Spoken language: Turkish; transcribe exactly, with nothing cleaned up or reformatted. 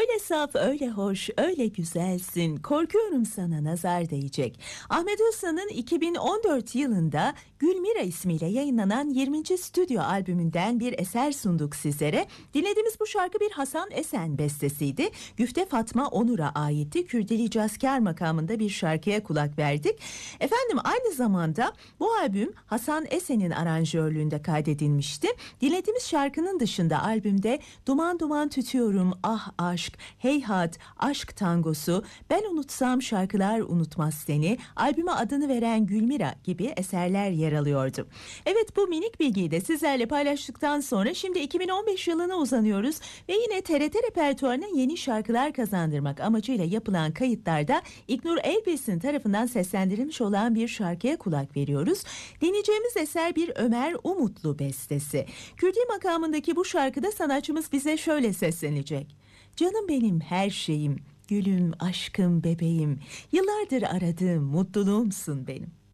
Öyle saf, öyle hoş, öyle güzelsin. Korkuyorum sana nazar değecek. Ahmet Usta'nın iki bin on dört yılında Gülmira ismiyle yayınlanan yirminci stüdyo albümünden bir eser sunduk sizlere. Dinlediğimiz bu şarkı bir Hasan Esen bestesiydi. Güfte Fatma Onur'a aitti. Kürdili Cazkar makamında bir şarkıya kulak verdik. Efendim aynı zamanda bu albüm Hasan Esen'in aranjörlüğünde kaydedilmişti. Dinlediğimiz şarkının dışında albümde Duman Duman Tütüyorum, Ah Aşk, Heyhat, Aşk Tangosu, Ben Unutsam Şarkılar Unutmaz Seni, albüme adını veren Gülmira gibi eserler yer alıyordu. Evet, bu minik bilgiyi de sizlerle paylaştıktan sonra şimdi iki bin on beş yılına uzanıyoruz ve yine T R T repertuarına yeni şarkılar kazandırmak amacıyla yapılan kayıtlarda İlknur Elbis'in tarafından seslendirilmiş olan bir şarkıya kulak veriyoruz. Dinleyeceğimiz eser bir Ömer Umutlu bestesi. Kürdi makamındaki bu şarkıda sanatçımız bize şöyle seslenecek. Canım benim her şeyim, gülüm, aşkım, bebeğim, yıllardır aradığım mutluluğumsun benim.